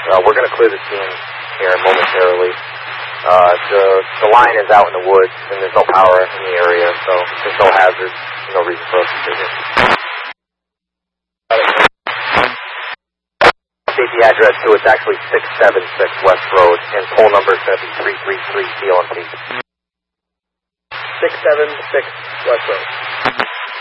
We're going to clear the scene here momentarily. The line is out in the woods, and there's no power in the area, so there's no hazard. There's no reason for us to sit here. Update the address to it's actually 676 West Road, and poll number is going to be 333 CLMP. 676 West Road.